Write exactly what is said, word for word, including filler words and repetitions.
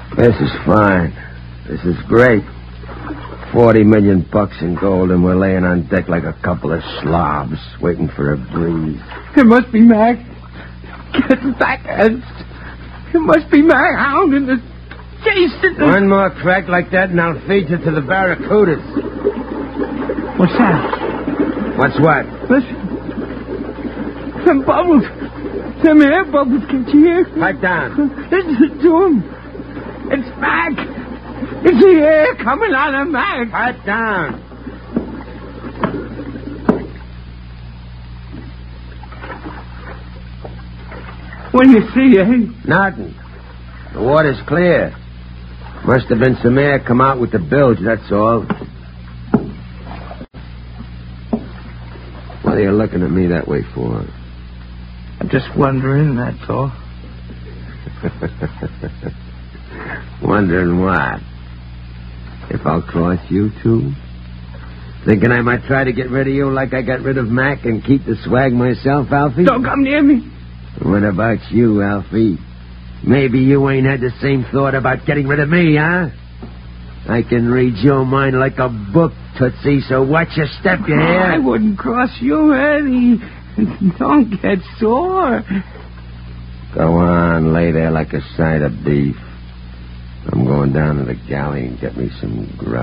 This is fine. This is great. Forty million bucks in gold, and we're laying on deck like a couple of slobs, waiting for a breeze. It must be Mac. Get back, Ed. It must be Mac hounding the chasing the... One more crack like that, and I'll feed you to the barracudas. What's that? What's what? Listen. Some bubbles. Some air bubbles. Can't you hear? Pipe down. Listen to him. It's Mac. It's the air coming out of Mac. Pipe down. What do you see, eh? Nothing. The water's clear. Must have been some air come out with the bilge, that's all. What are you looking at me that way for? I'm just wondering, that's all. Wondering what? If I'll cross you two? Thinking I might try to get rid of you like I got rid of Mac and keep the swag myself, Alfie? Don't come near me. What about you, Alfie? Maybe you ain't had the same thought about getting rid of me, huh? I can read your mind like a book, Tootsie, so watch your step, you hear? I wouldn't cross you, Eddie. Don't get sore. Go on, lay there like a side of beef. I'm going down to the galley and get me some grub.